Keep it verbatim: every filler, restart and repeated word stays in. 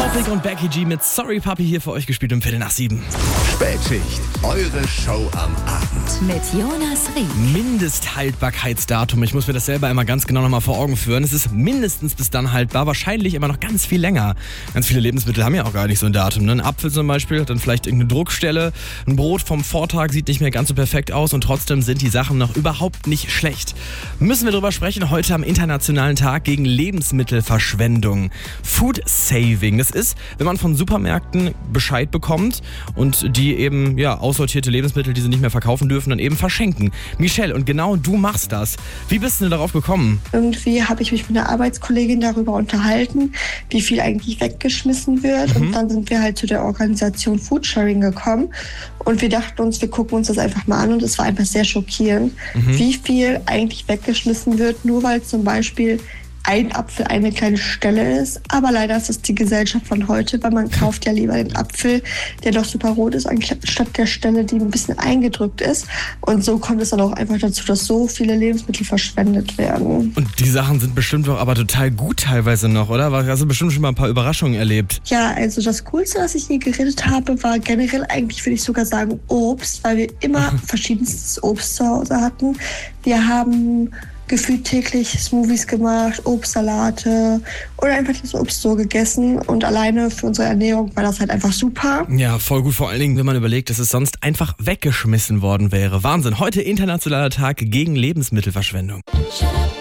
Taufik und Becky G mit Sorry Papi hier für euch gespielt um Viertel nach sieben. Spätschicht, eure Show am Abend. Mit Jonas Rieck. Mindesthaltbarkeitsdatum. Ich muss mir das selber immer ganz genau nochmal vor Augen führen. Es ist mindestens bis dann haltbar, wahrscheinlich immer noch ganz viel länger. Ganz viele Lebensmittel haben ja auch gar nicht so ein Datum. Ne? Ein Apfel zum Beispiel hat dann vielleicht irgendeine Druckstelle. Ein Brot vom Vortag sieht nicht mehr ganz so perfekt aus und trotzdem sind die Sachen noch überhaupt nicht schlecht. Müssen wir drüber sprechen heute am Internationalen Tag gegen Lebensmittelverschwendung. Food Saving. Das ist, wenn man von Supermärkten Bescheid bekommt und die eben ja aussortierte Lebensmittel, die sie nicht mehr verkaufen dürfen, dann eben verschenken. Michelle, und genau du machst das. Wie bist du denn darauf gekommen? Irgendwie habe ich mich mit einer Arbeitskollegin darüber unterhalten, wie viel eigentlich weggeschmissen wird. Mhm. Und dann sind wir halt zu der Organisation Foodsharing gekommen. Und wir dachten uns, wir gucken uns das einfach mal an. Und es war einfach sehr schockierend, mhm. wie viel eigentlich weggeschmissen wird, nur weil zum Beispiel ein Apfel eine kleine Stelle ist. Aber leider ist es die Gesellschaft von heute, weil man kauft ja lieber den Apfel, der doch super rot ist, anstatt der Stelle, die ein bisschen eingedrückt ist. Und so kommt es dann auch einfach dazu, dass so viele Lebensmittel verschwendet werden. Und die Sachen sind bestimmt doch aber total gut teilweise noch, oder? Hast du bestimmt schon mal ein paar Überraschungen erlebt? Ja, also das Coolste, was ich je geredet habe, war generell eigentlich, würde ich sogar sagen, Obst, weil wir immer verschiedenstes Obst zu Hause hatten. Wir haben gefühlt täglich Smoothies gemacht, Obstsalate oder einfach das Obst so gegessen und alleine für unsere Ernährung war das halt einfach super. Ja, voll gut, vor allen Dingen, wenn man überlegt, dass es sonst einfach weggeschmissen worden wäre. Wahnsinn, heute Internationaler Tag gegen Lebensmittelverschwendung.